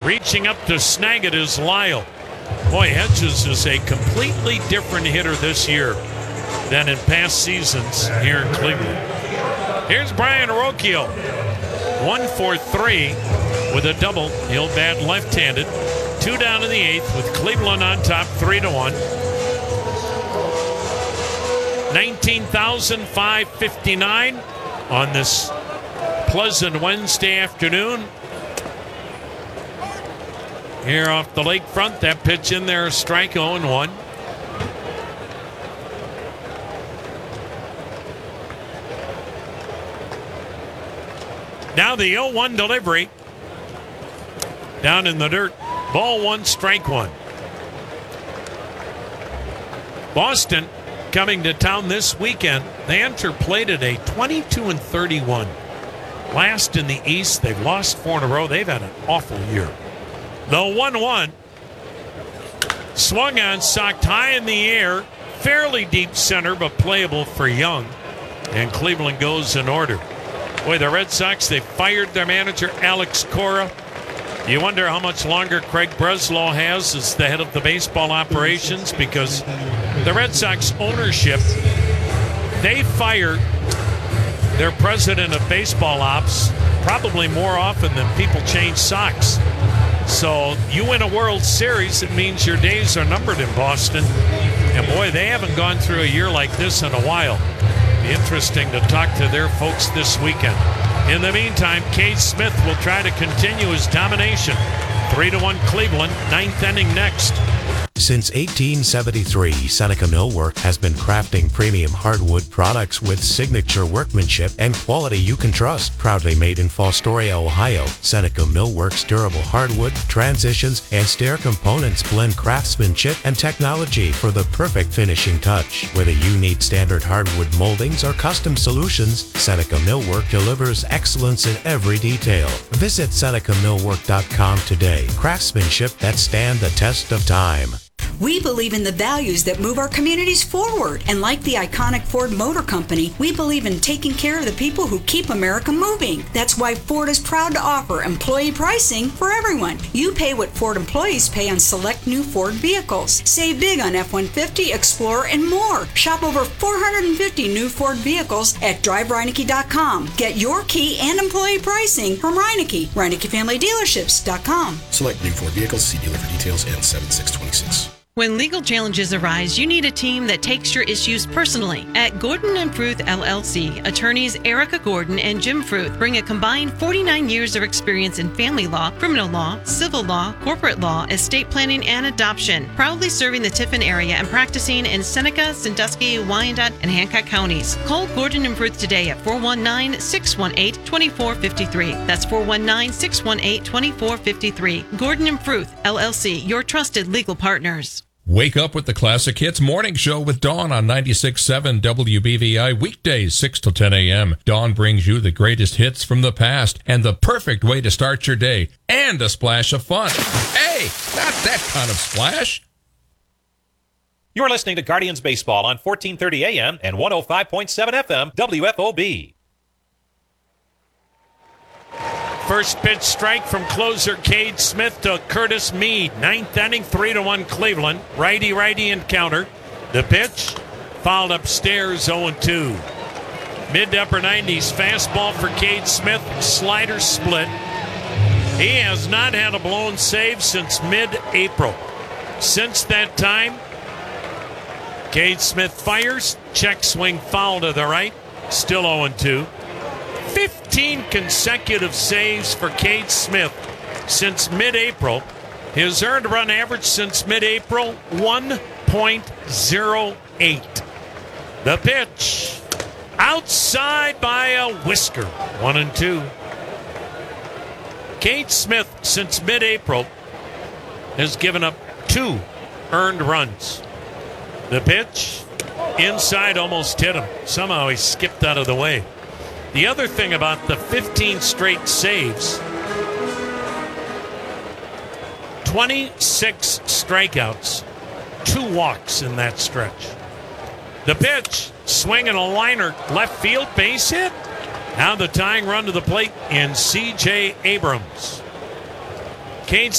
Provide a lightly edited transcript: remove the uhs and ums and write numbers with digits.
Reaching up to snag it is Lyle. Boy, Hedges is a completely different hitter this year than in past seasons here in Cleveland. Here's Brian Rocchio. 1 for 3 with a double. He'll bat left-handed. 2 down in the 8th with Cleveland on top 3-1. 19,559 on this pleasant Wednesday afternoon. Here off the lakefront, that pitch in there, strike 0-1. Now the 0-1 delivery. Down in the dirt. Ball 1, strike 1. Boston coming to town this weekend. They interplated a 22-31. Last in the East. They've lost 4 in a row. They've had an awful year. The 1-1. Swung on, socked high in the air. Fairly deep center, but playable for Young. And Cleveland goes in order. Boy, the Red Sox, they fired their manager, Alex Cora. You wonder how much longer Craig Breslow has as the head of the baseball operations, because the Red Sox ownership, they fired their president of baseball ops probably more often than people change socks. So you win a World Series, it means your days are numbered in Boston. And boy, they haven't gone through a year like this in a while. Be interesting to talk to their folks this weekend. In the meantime, Cade Smith will try to continue his domination. 3-1 Cleveland, 9th inning next. Since 1873, Seneca Millwork has been crafting premium hardwood products with signature workmanship and quality you can trust. Proudly made in Fostoria, Ohio, Seneca Millwork's durable hardwood, transitions, and stair components blend craftsmanship and technology for the perfect finishing touch. Whether you need standard hardwood moldings or custom solutions, Seneca Millwork delivers excellence in every detail. Visit SenecaMillwork.com today. Craftsmanship that stand the test of time. We believe in the values that move our communities forward. And like the iconic Ford Motor Company, we believe in taking care of the people who keep America moving. That's why Ford is proud to offer employee pricing for everyone. You pay what Ford employees pay on select new Ford vehicles. Save big on F-150, Explorer, and more. Shop over 450 new Ford vehicles at DriveReineke.com. Get your key and employee pricing from Reineke. ReinekeFamilyDealerships.com. Select new Ford vehicles. See dealer for details and 7626. When legal challenges arise, you need a team that takes your issues personally. At Gordon & Fruth LLC, attorneys Erica Gordon and Jim Fruth bring a combined 49 years of experience in family law, criminal law, civil law, corporate law, estate planning, and adoption. Proudly serving the Tiffin area and practicing in Seneca, Sandusky, Wyandotte, and Hancock counties. Call Gordon & Fruth today at 419-618-2453. That's 419-618-2453. Gordon & Fruth LLC, your trusted legal partners. Wake up with the Classic Hits Morning Show with Dawn on 96.7 WBVI, weekdays 6 to 10 a.m. Dawn brings you the greatest hits from the past and the perfect way to start your day, and a splash of fun. Hey, not that kind of splash. You're listening to Guardians Baseball on 1430 AM and 105.7 FM WFOB. First pitch strike from closer Cade Smith to Curtis Mead. 9th inning, 3-1 Cleveland. Righty encounter. The pitch fouled upstairs, 0-2. Mid to upper 90s fastball for Cade Smith. Slider split. He has not had a blown save since mid-April. Since that time, Cade Smith fires. Check swing foul to the right. Still 0-2. 15 consecutive saves for Cade Smith since mid-April. His earned run average since mid-April, 1.08. The pitch, outside by a whisker, 1-2. Cade Smith, since mid-April, has given up 2 earned runs. The pitch, inside, almost hit him. Somehow he skipped out of the way. The other thing about the 15 straight saves, 26 strikeouts, 2 walks in that stretch. The pitch, swinging a liner, left field, base hit. Now the tying run to the plate in C.J. Abrams. Cade